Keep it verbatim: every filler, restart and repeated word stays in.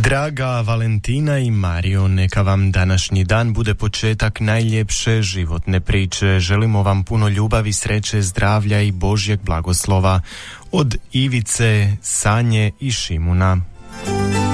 Draga Valentina i Mario, neka vam današnji dan bude početak najljepše životne priče. Želimo vam puno ljubavi, sreće, zdravlja i Božjeg blagoslova. Od Ivice, Sanje i Šimuna.